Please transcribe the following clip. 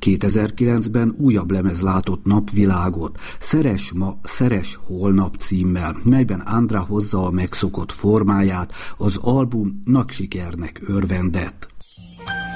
2009-ben újabb lemez látott napvilágot, Szeress ma, szeress holnap címmel, melyben Andra hozza a megszokott formáját, az album nagy sikernek örvendett.